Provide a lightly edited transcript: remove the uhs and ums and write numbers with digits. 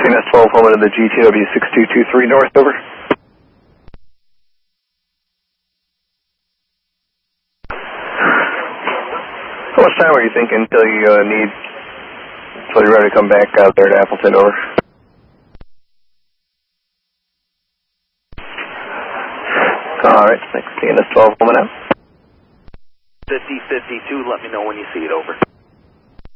CNS 12, home into the GTW 6223 north, over. How much time are you thinking until you need, until you're ready to come back out there to Appleton, over? Alright, thanks. CNS 12, home and out. 5052, let me know when you see it, over.